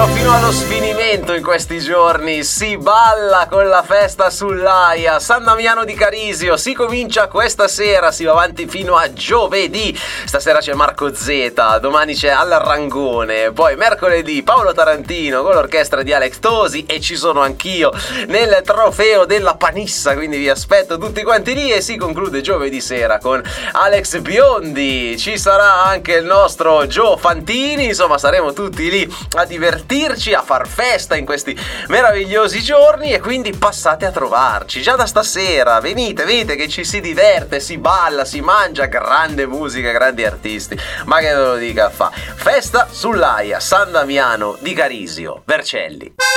davvero fino allo sfinimento in questi giorni. Si balla con la festa sull'Aia, San Damiano di Carisio. Si comincia questa sera, si va avanti fino a giovedì. Stasera c'è Marco Zeta, domani c'è Al Rangone, poi mercoledì Paolo Tarantino con l'orchestra di Alex Tosi e ci sono anch'io nel trofeo della Panissa, quindi vi aspetto tutti quanti lì. E si conclude giovedì sera con Alex Biondi, ci sarà anche il nostro Gio Fantini, insomma saremo tutti lì a divertirci, a far festa in questi meravigliosi giorni, e quindi passate a trovarci già da stasera. Venite che ci si diverte, si balla, si mangia, grande musica, grandi artisti, ma che ve lo dica fa. Festa sull'Aia, San Damiano di Carisio, Vercelli.